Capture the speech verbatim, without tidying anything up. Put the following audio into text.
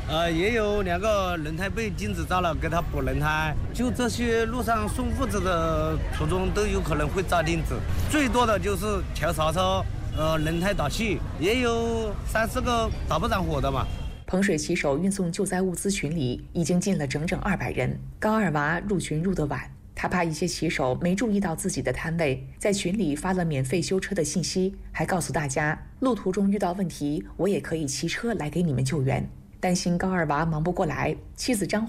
呃，也有两个轮胎被禁止造了，给他补轮胎。就这些路上送物资的途中都有可能会扎钉子，最多的就是调刹车，呃，轮胎打气，也有三四个打不着火的嘛。 彭水骑手运送救灾物资群里已经进了整整二百人。高二娃入群入得晚，他怕一些骑手没注意到自己的摊位，在群里发了免费修车的信息，还告诉大家路途中遇到问题，我也可以骑车来给你们救援。担心高二娃忙不过来，妻子张